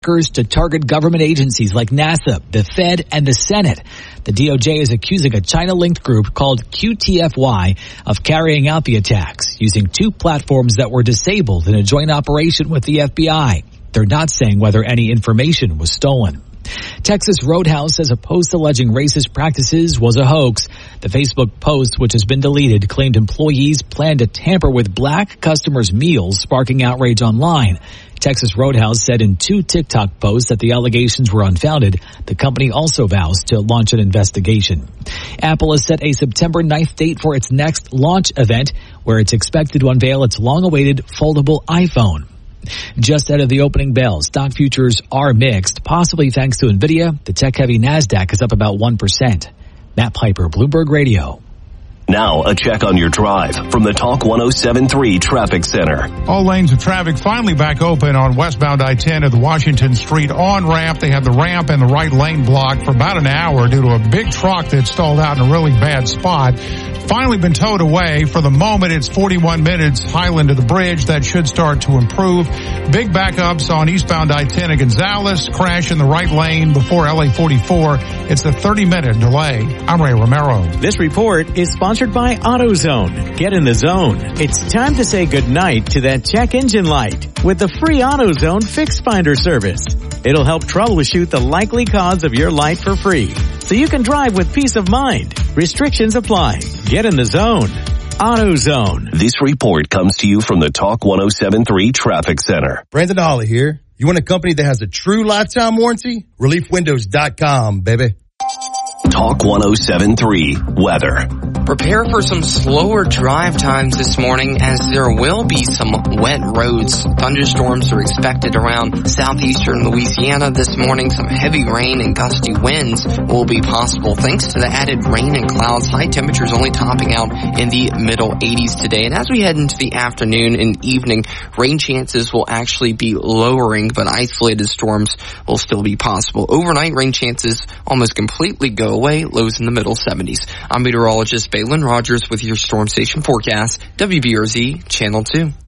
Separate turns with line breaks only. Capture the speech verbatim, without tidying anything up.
hackers to target government agencies like NASA, the Fed, and the Senate. The D O J is accusing a China-linked group called Q T F Y of carrying out the attacks using two platforms that were disabled in a joint operation with the F B I. They're not saying whether any information was stolen. Texas Roadhouse says a post alleging racist practices was a hoax. The Facebook post, which has been deleted, claimed employees planned to tamper with black customers' meals, sparking outrage online. Texas Roadhouse said in two TikTok posts that the allegations were unfounded. The company also vows to launch an investigation. Apple has set a September ninth date for its next launch event, where it's expected to unveil its long-awaited foldable iPhone. Just out of the opening bell, stock futures are mixed, possibly thanks to NVIDIA. The tech-heavy NASDAQ is up about one percent. Matt Piper, Bloomberg Radio.
Now, a check on your drive from the Talk one oh seven point three Traffic Center.
All lanes of traffic finally back open on westbound I ten at the Washington Street on-ramp. They had the ramp and the right lane blocked for about an hour due to a big truck that stalled out in a really bad spot. Finally been towed away. For the moment, it's forty-one minutes Highland to the bridge. That should start to improve. Big backups on eastbound I ten at Gonzales. Crash in the right lane before L A forty-four. It's a thirty-minute delay. I'm Ray Romero.
This report is sponsored by AutoZone. Get in the zone. It's time to say goodnight to that check engine light with the free AutoZone Fix Finder service. It'll help troubleshoot the likely cause of your light for free, so you can drive with peace of mind. Restrictions apply. Get in the zone. AutoZone.
This report comes to you from the Talk one oh seven point three Traffic Center.
Brandon Holly here. You want a company that has a true lifetime warranty? relief windows dot com, baby.
Talk one oh seven point three Weather.
Prepare for some slower drive times this morning, as there will be some wet roads. Thunderstorms are expected around southeastern Louisiana this morning. Some heavy rain and gusty winds will be possible thanks to the added rain and clouds. High temperatures only topping out in the middle eighties today. And as we head into the afternoon and evening, rain chances will actually be lowering, but isolated storms will still be possible. Overnight, rain chances almost completely go away. Lows in the middle seventies. I'm meteorologist Balin Rogers with your Storm Station forecast, W B R Z Channel two.